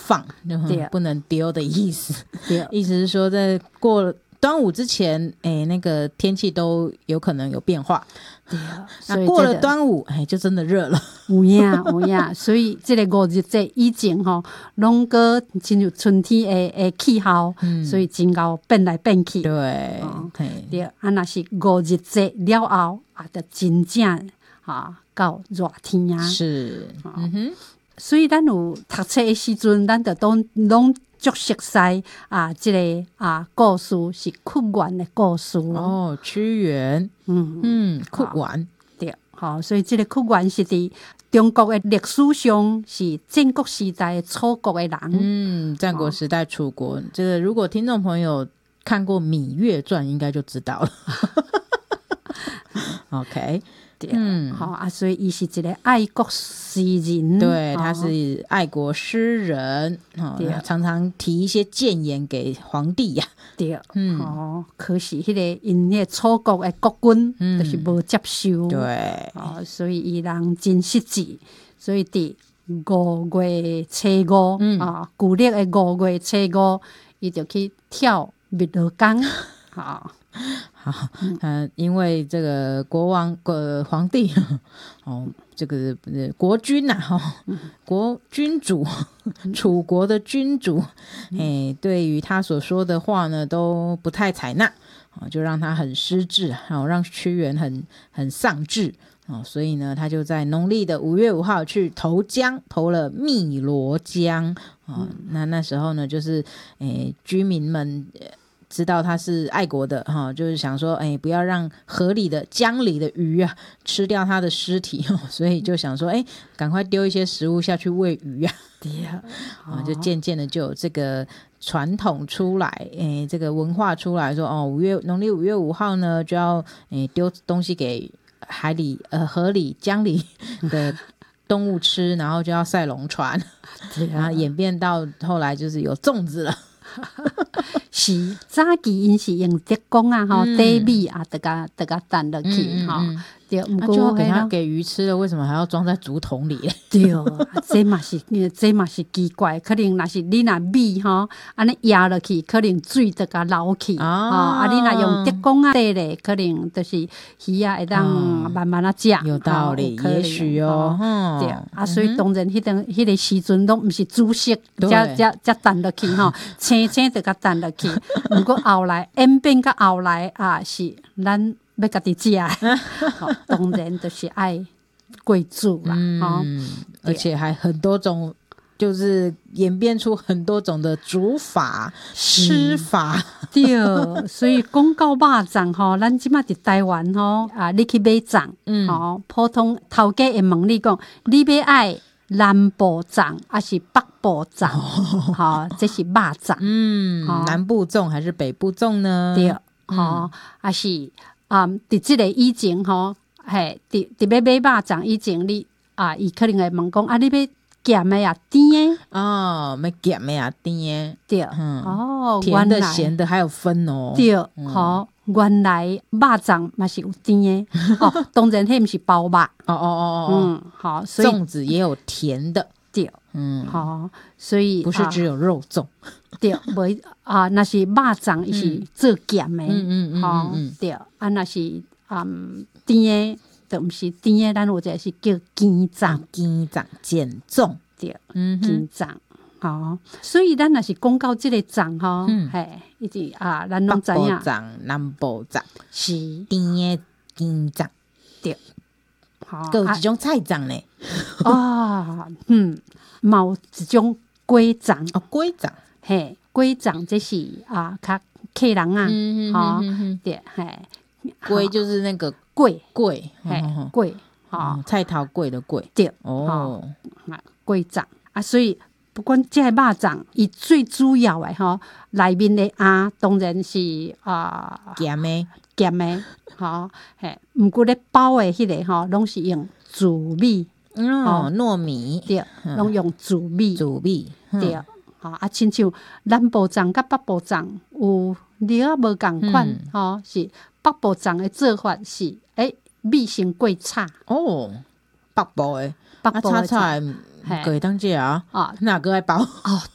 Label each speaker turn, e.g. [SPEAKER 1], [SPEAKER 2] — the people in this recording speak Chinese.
[SPEAKER 1] 放，不能丢的意思。意思是说在过了端午之前那个天气都有可能有变化。那过了端午就真的热了。
[SPEAKER 2] 有影所以这个5日节以前拢个亲像春天的气候，所以真够变来变去。
[SPEAKER 1] 对
[SPEAKER 2] 对若是5日节了后就真正到热天啊。
[SPEAKER 1] 是
[SPEAKER 2] 所以咱有读册的时阵，咱就拢足熟悉这个故事是屈原的故事
[SPEAKER 1] 屈原屈原
[SPEAKER 2] 对所以这个屈原是伫中国的历史上是战国时代的楚国的人。
[SPEAKER 1] 战国时代楚国，这个如果听众朋友看过《芈月传》应该就知道了。OK，
[SPEAKER 2] 对所以伊是一个爱国诗人。
[SPEAKER 1] 对，他是爱国诗人常常提一些谏言给皇帝呀。
[SPEAKER 2] 对可是迄个因迄个楚国的国君就是无接受。
[SPEAKER 1] 对
[SPEAKER 2] 所以伊人真失志，所以伫5月初5旧历的5月初5伊就去跳汨罗江。
[SPEAKER 1] 因为这个皇帝这个国君国君主楚国的君主对于他所说的话呢都不太采纳就让他很失志让屈原很丧志所以呢他就在农历的5月5号去投江，投了汨罗江那时候呢就是居民们知道他是爱国的就是想说不要让河里的江里的鱼吃掉他的尸体所以就想说赶快丢一些食物下去喂鱼就渐渐的就有这个传统出来这个文化出来说农历5月5号呢就要丢东西给海里河里江里的动物吃，然后就要赛龙船然后演变到后来就是有粽子了。
[SPEAKER 2] 是早期因是用竹竿底米得甲担落去对，
[SPEAKER 1] 就要给他给鱼吃了，为什么还要装在竹筒里？
[SPEAKER 2] 对，这嘛是奇怪，可能若是你若米安尼压落去，可能水就甲流去你若用竹竿底咧，可能就是鱼会当慢慢食。
[SPEAKER 1] 有道理，也许
[SPEAKER 2] 对所以当然迄个时阵都毋是煮熟才担落去青青就甲担落去。不过后来演变到后来是咱要家己食当然就是爱贵煮啦
[SPEAKER 1] 而且还很多种，就是演变出很多种的煮法吃法。
[SPEAKER 2] 对，所以讲到肉粽咱即马伫台湾你去买粽普通头家会问你讲你要爱南部粽还是北部粽这是肉粽
[SPEAKER 1] 南部粽还是北部粽呢？
[SPEAKER 2] 对还是伫即个以前伫要买肉粽以前你伊可能会问讲你要咸的甜的
[SPEAKER 1] 要咸的甜的
[SPEAKER 2] 对
[SPEAKER 1] 甜的咸的还有分
[SPEAKER 2] 对原来肉粽嘛是有甜的当然迄毋是包肉所以
[SPEAKER 1] 粽子也有甜的
[SPEAKER 2] 对所以
[SPEAKER 1] 不是只有肉粽
[SPEAKER 2] 对若是肉粽伊是做咸的对若是甜的就毋是甜的，咱有一个是叫羹粽
[SPEAKER 1] 碱粽
[SPEAKER 2] 对羹粽所以咱若是讲到即个粽一直咱拢知影
[SPEAKER 1] 北部粽南部粽
[SPEAKER 2] 是
[SPEAKER 1] 甜的羹粽
[SPEAKER 2] 对
[SPEAKER 1] 还有一种菜粽呢
[SPEAKER 2] 嘛有一种粿粽
[SPEAKER 1] 粿粽
[SPEAKER 2] 粿粽这是较客人对
[SPEAKER 1] 粿就是那个
[SPEAKER 2] 粿
[SPEAKER 1] 菜头粿的粿
[SPEAKER 2] 对粿粽所以不管这个肉粽伊最主要的内面的当然是
[SPEAKER 1] 咸
[SPEAKER 2] 的不过咧包的迄个拢是用糯米
[SPEAKER 1] 糯米
[SPEAKER 2] 对拢用糯米对亲像南部粽甲北部粽有了无共款是北部粽的做法是米先过炒
[SPEAKER 1] 北部的炒的可以当食哪个爱包